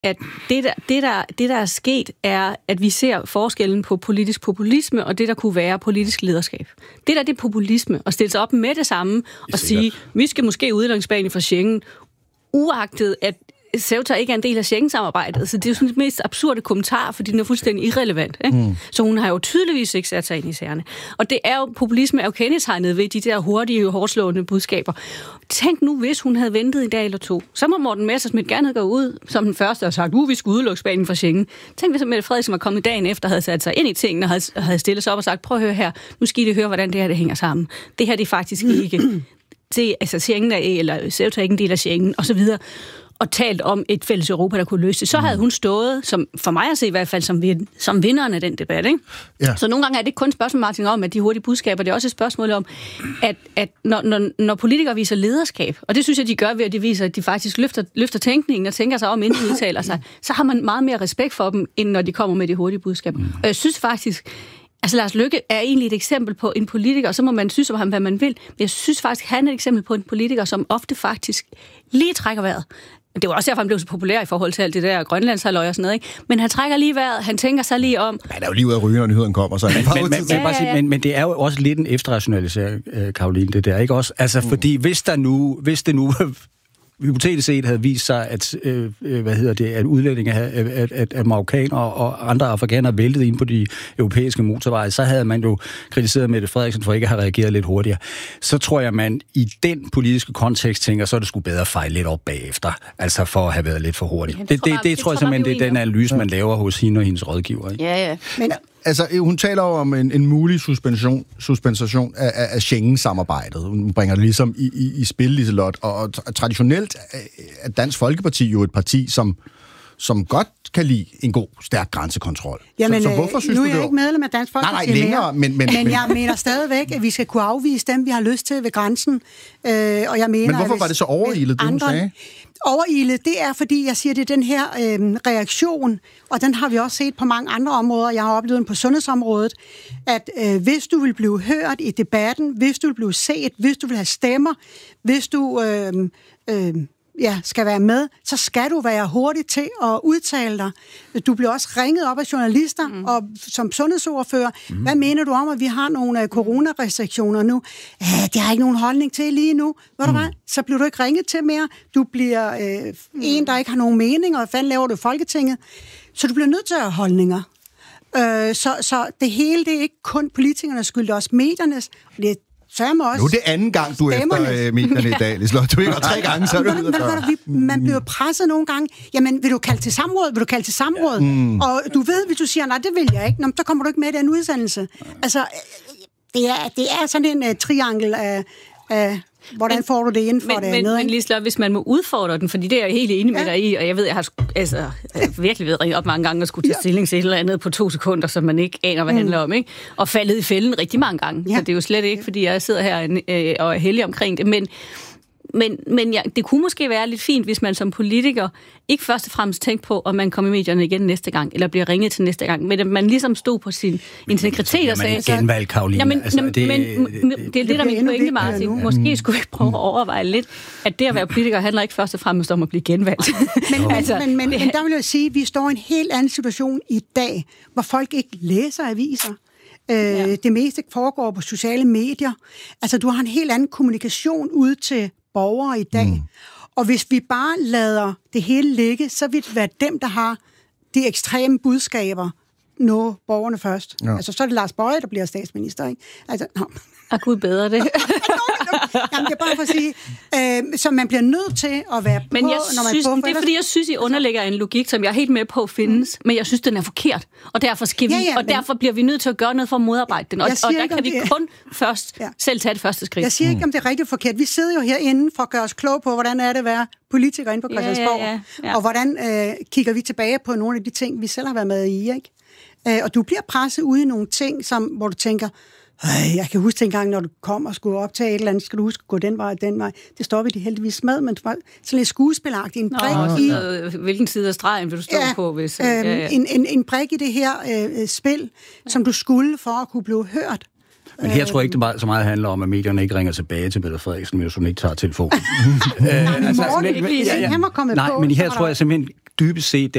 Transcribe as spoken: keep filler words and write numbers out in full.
at det der, det, der, det, der er sket, er, at vi ser forskellen på politisk populisme og det, der kunne være politisk lederskab. Det der, det er populisme, at stille sig op med det samme og sige, vi skal måske udgangsbane fra Schengen, uagtet at Ceuta ikke er en del af Schengen-samarbejdet. Så det er jo sådan den mest absurde kommentar, fordi den er fuldstændig irrelevant. Ikke? Mm. Så hun har jo tydeligvis ikke sat sig ind i sagerne. Og det er jo, populisme er jo kendetegnet ved de der hurtige, hårdslående budskaber. Tænk nu, hvis hun havde ventet en dag eller to. Så må Morten Messerschmidt gerne have gået ud som den første og sagt, uh, vi skal udelukke Spanien fra Schengen. Tænk, hvis Mette Frederiksen var kommet dagen efter, havde sat sig ind i tingene og havde, havde stillet sig op og sagt, prøv at høre her, nu skal I høre, hvordan det her det hænger sammen. Det her det er faktisk ikke... Det, altså Schengen er, eller Ceuta er ikke en del af Schengen, og så videre. Og talt om et fælles Europa, der kunne løse det, så havde hun stået, som, for mig at se i hvert fald, som, som vinderen af den debat. Ikke? Ja. Så nogle gange er det ikke kun et spørgsmål, Martin, om, at de hurtige budskaber, det er også et spørgsmål om, at, at når, når, når politikere viser lederskab, og det synes jeg, de gør ved, at de viser, at de faktisk løfter, løfter tænkningen og tænker sig om, inden de udtaler sig, så har man meget mere respekt for dem, end når de kommer med de hurtige budskaber. Mm. Og jeg synes faktisk, altså Lars Løkke er egentlig et eksempel på en politiker, og så må man synes om ham, hvad man vil, men jeg synes faktisk, han er et eksempel på en politiker, som ofte faktisk lige trækker vejret. Det var også derfor, han blev så populær i forhold til alt det der grønlandshalløj og sådan noget, ikke? Men han trækker lige vejret, han tænker sig lige om. Han er jo lige ude af rygen, når nyheden kommer, så han men, men, men, ja, ja, ja. men, men det er jo også lidt en efterrationalisering, Caroline, det der, ikke også? Altså, mm. fordi hvis der nu, hvis det nu hypotetisk set havde vist sig, at, øh, hvad hedder det, at udlændinge af, at, at, at marokkanere og andre afrikanere væltede ind på de europæiske motorveje, så havde man jo kritiseret Mette Frederiksen for ikke at have reageret lidt hurtigere. Så tror jeg, man i den politiske kontekst tænker, så er det sgu bedre at fejle lidt op bagefter, altså for at have været lidt for hurtigt. Ja, det, det, det, det, det tror jeg simpelthen, det er den analyse, man laver hos hende og hendes rådgiver. Ikke? Ja, ja. Men altså, hun taler jo om en, en mulig suspension, suspension af, af Schengen-samarbejdet. Hun bringer det ligesom i, i, i spil, Liselott. Og, og traditionelt er Dansk Folkeparti jo et parti, som, som godt kan lide en god, stærk grænsekontrol. Jamen, så, så hvorfor synes nu du er jeg det? ikke medlem af Dansk Folkeparti. Nej, nej, længere, men... Men, men jeg mener stadigvæk, at vi skal kunne afvise dem, vi har lyst til ved grænsen. Øh, og jeg mener, men hvorfor hvis, var det så overilet, det andre, hun sagde? Overilet, det er, fordi jeg siger, det er den her øh, reaktion, og den har vi også set på mange andre områder. Jeg har oplevet den på sundhedsområdet, at øh, hvis du vil blive hørt i debatten, hvis du vil blive set, hvis du vil have stemmer, hvis du... Øh, øh, ja, skal være med, så skal du være hurtig til at udtale dig. Du bliver også ringet op af journalister, mm. og som sundhedsordfører, mm. hvad mener du om, at vi har nogle uh, coronarestriktioner nu? Æh, det har jeg ikke nogen holdning til lige nu. Ved du mm. hvad? Så bliver du ikke ringet til mere. Du bliver øh, mm. en, der ikke har nogen mening, og hvad fanden laver du i Folketinget? Så du bliver nødt til at have holdninger. Øh, så, så det hele, det er ikke kun politikernes skyld, det er også mediernes, og det er også nu er det anden gang, du er efter øh, medierne i dag, Liselott. Du er tre gange, så er du ude af døren. Man bliver presset nogle gange. Jamen, vil du kalde til samråd? Vil du kalde til samråd? Mm. Og du ved, hvis du siger, nej, det vil jeg ikke, Nå, så kommer du ikke med i den udsendelse. Altså, det er, det er sådan en uh, triangel af... af hvordan får du det inden for men, det men, andet? Men Liselott, hvis man må udfordre den, fordi det er jeg helt enig med ja. dig i, og jeg ved, jeg har altså, jeg har virkelig været ringet op mange gange og skulle tage stilling til et eller andet på to sekunder, som man ikke aner, hvad det mm. handler om, ikke? Og faldet i fælden rigtig mange gange. Ja. Så det er jo slet ikke, fordi jeg sidder her øh, og er heldig omkring det, men Men, men ja, det kunne måske være lidt fint, hvis man som politiker ikke først og fremmest tænkte på, om man kommer i medierne igen næste gang, eller bliver ringet til næste gang, men at man ligesom stod på sin integritet og sagde... Men genvalg, Caroline. Ja, men, altså, men, det, men, det, det, det er det, der er min pointe, Martin. Ja, måske skulle vi prøve at overveje lidt, at det at være politiker handler ikke først og fremmest om at blive genvalgt. men, altså, men, men, men der vil jeg sige, at vi står i en helt anden situation i dag, hvor folk ikke læser aviser. Ja. Det meste foregår på sociale medier. Altså, du har en helt anden kommunikation ud til borgere i dag. Mm. Og hvis vi bare lader det hele ligge, så vil det være dem, der har de ekstreme budskaber, nå borgerne først. Ja. Altså, så er det Lars Boje, der bliver statsminister, ikke? Altså, nå. Og Gud bedre det. Jamen, det er bare for at sige, øh, så man bliver nødt til at være men på, jeg når man synes, er på. Det er fordi, jeg synes, I underlægger en logik, som jeg er helt med på findes, mm. men jeg synes, den er forkert. Og derfor, skal vi, ja, ja, og derfor bliver vi nødt til at gøre noget for at modarbejde den. Og, og der kan vi det... kun først ja. selv tage det første skridt. Jeg siger ikke, om det er rigtigt forkert. Vi sidder jo herinde for at gøre os kloge på, hvordan er det at være politiker inde på Christiansborg. Ja, ja, ja, ja. Og hvordan øh, kigger vi tilbage på nogle af de ting, vi selv har været med i, ikke? Øh, og du bliver presset ude i nogle ting, som, hvor du tænker... Jeg kan huske en gang, når du kom og skulle optage et eller andet, skal du huske at gå den vej og den vej. Det står vi det heldigvis med, men det var sådan lidt skuespilagtigt. En brik i... Noget, hvilken side af stregen vil du stå ja, på? Hvis, øh, ja, ja. En, en, en brik i det her øh, spil, ja. som du skulle for at kunne blive hørt. Men her tror jeg ikke, det meget, så meget handler om, at medierne ikke ringer tilbage til Mette Frederiksen, hvis hun ikke tager telefonen. øh, altså, men, ja, ja. Han var kommet Nej, på. men her tror jeg simpelthen, dybest set